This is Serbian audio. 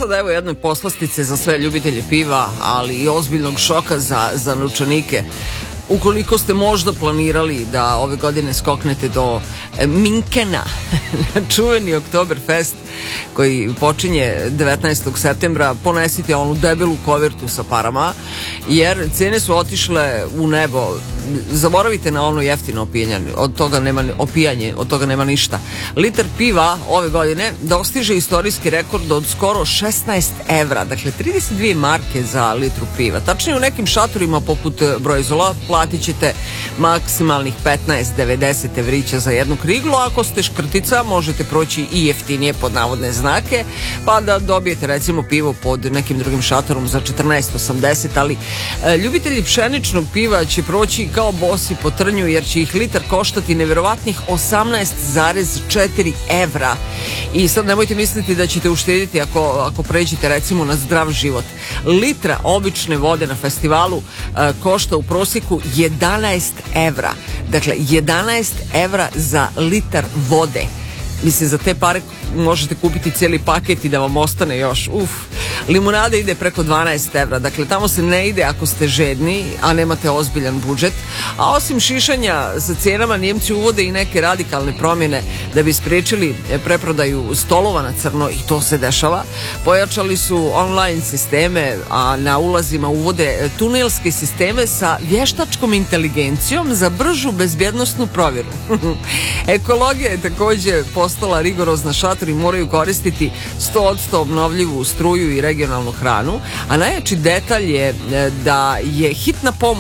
sad evo jedne poslastice za sve ljubitelje piva, ali i ozbiljnog šoka za novčanike. Ukoliko ste možda planirali da ove godine skoknete do Minkena, čuveni Oktoberfest koji počinje 19. septembra, ponesite onu debelu kovertu sa parama, jer cene su otišle u nebo. Zaboravite na ono jeftino opijanje, od toga nema ništa. Litar piva ove godine dostiže istorijski rekord od skoro 16 evra, dakle 32 marke za litru piva. Tačnije u nekim šatorima poput Brojzola platit ćete maksimalnih 15-90 evrića za jednu kriglu, a ako ste škrtica možete proći i jeftinije pod navodne znake, pa da dobijete recimo pivo pod nekim drugim šatorom za 14,80, ali ljubitelji pšeničnog piva će proći kao bosi po trnju, jer će ih litar koštati neverovatnih 18,4 evra. I sad nemojte misliti da ćete uštediti ako pređete recimo na zdrav život. Litra obične vode na festivalu košta u prosjeku 11 evra. Dakle, 11 evra za litar vode. Mislim, za te pare možete kupiti cijeli paket i da vam ostane još. Limunada ide preko 12 evra. Dakle, tamo se ne ide ako ste žedni, a nemate ozbiljan budžet. A osim šišanja sa cijenama, Njemci uvode i neke radikalne promjene da bi spriječili preprodaju stolova na crno, i to se dešava. Pojačali su online sisteme, a na ulazima uvode tunelske sisteme sa vještačkom inteligencijom za bržu bezbjednosnu provjeru. Ekologija je također postala rigorozna, šatori moraju koristiti 100% obnovljivu struju i regionalnu hranu, a najjači detalj je da je hitna pomoć